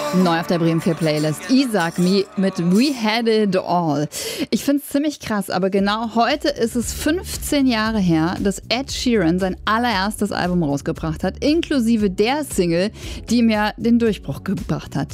Neu auf der Bremen 4 Playlist. Isaac Me mit We Had It All. Ich finde es ziemlich krass, aber genau heute ist es 15 Jahre her, dass Ed Sheeran sein allererstes Album rausgebracht hat, inklusive der Single, die ihm ja den Durchbruch gebracht hat.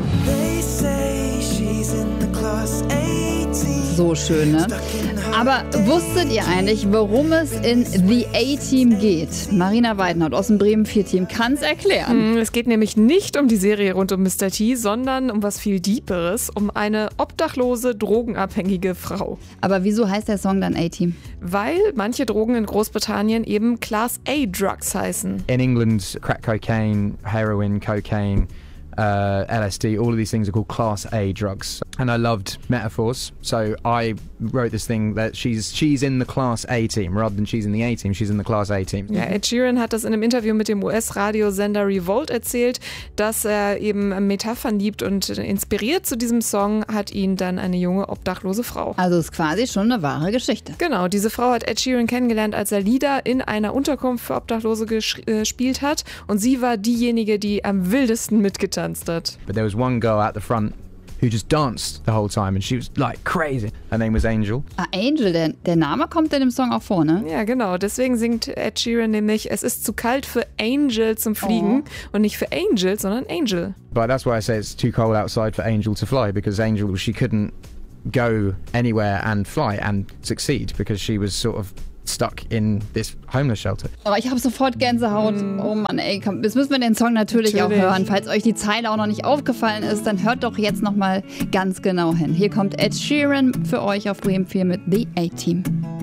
So schön, ne? Aber wusstet ihr eigentlich, worum es in The A-Team geht? Marina Weidenhaut aus dem Bremen 4 Team kann es erklären. Es geht nämlich nicht um die Serie rund um Mr. T, sondern um was viel Deeperes, um eine obdachlose, drogenabhängige Frau. Aber wieso heißt der Song dann A-Team? Weil manche Drogen in Großbritannien eben Class A Drugs heißen. In England, crack cocaine, heroin, cocaine, LSD, all of these things are called Class A drugs. And I loved metaphors, so I wrote this thing that she's in the Class A team, rather than she's in the A team, she's in the Class A team. Ja, Ed Sheeran hat das in einem Interview mit dem US-Radiosender Revolt erzählt, dass er eben Metaphern liebt, und inspiriert zu diesem Song hat ihn dann eine junge obdachlose Frau. Also ist quasi schon eine wahre Geschichte. Genau, diese Frau hat Ed Sheeran kennengelernt, als er Lieder in einer Unterkunft für Obdachlose gespielt hat, und sie war diejenige, die am wildesten mitgetanzt hat. But there was one girl at the front who just danced the whole time and she was like crazy. Her name was Angel. Ah, Angel, der Name kommt in dem Song auch vor, ne? Ja, genau. Deswegen singt Ed Sheeran nämlich, es ist zu kalt für Angel zum Fliegen und nicht für Angel, sondern Angel. But that's why I say it's too cold outside for Angel to fly, because Angel, she couldn't go anywhere and fly and succeed because she was sort of stuck in this homeless shelter. Aber ich habe sofort Gänsehaut. Oh Mann, ey, komm, jetzt müssen wir den Song natürlich auch hören. Falls euch die Zeile auch noch nicht aufgefallen ist, dann hört doch jetzt nochmal ganz genau hin. Hier kommt Ed Sheeran für euch auf Bremen 4 mit The A-Team.